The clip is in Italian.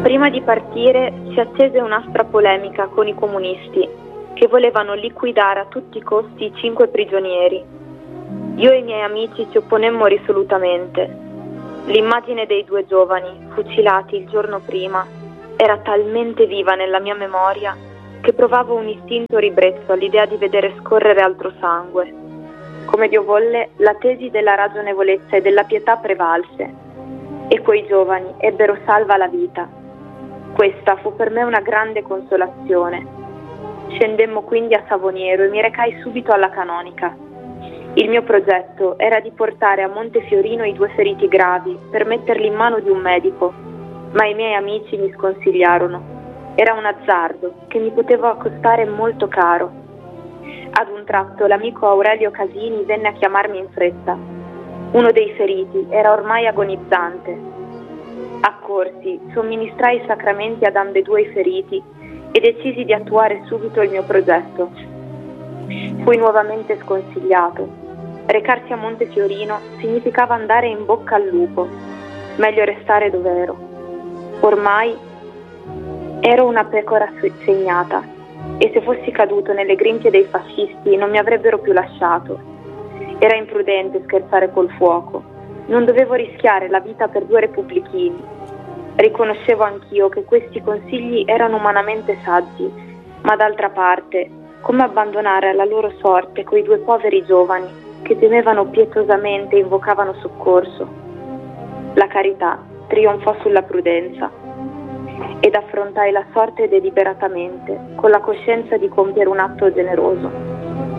Prima di partire si accese un'aspra polemica con i comunisti che volevano liquidare a tutti i costi i 5 prigionieri. Io e i miei amici ci opponemmo risolutamente. L'immagine dei 2 giovani, fucilati il giorno prima, era talmente viva nella mia memoria che provavo un istinto ribrezzo all'idea di vedere scorrere altro sangue. Come Dio volle, la tesi della ragionevolezza e della pietà prevalse e quei giovani ebbero salva la vita. Questa fu per me una grande consolazione. Scendemmo quindi a Savoniero e mi recai subito alla canonica. Il mio progetto era di portare a Montefiorino i 2 feriti gravi per metterli in mano di un medico, ma i miei amici mi sconsigliarono. Era un azzardo che mi poteva costare molto caro. Ad un tratto l'amico Aurelio Casini venne a chiamarmi in fretta. Uno dei feriti era ormai agonizzante. Accorsi, somministrai i sacramenti ad ambedue i feriti e decisi di attuare subito il mio progetto. Fui nuovamente sconsigliato. Recarsi a Montefiorino significava andare in bocca al lupo. Meglio restare dove ero. Ormai ero una pecora segnata e se fossi caduto nelle grinfie dei fascisti non mi avrebbero più lasciato. Era imprudente scherzare col fuoco. Non dovevo rischiare la vita per 2 repubblichini. Riconoscevo anch'io che questi consigli erano umanamente saggi, ma d'altra parte, come abbandonare alla loro sorte quei 2 poveri giovani che temevano pietosamente e invocavano soccorso? La carità trionfò sulla prudenza ed affrontai la sorte deliberatamente, con la coscienza di compiere un atto generoso.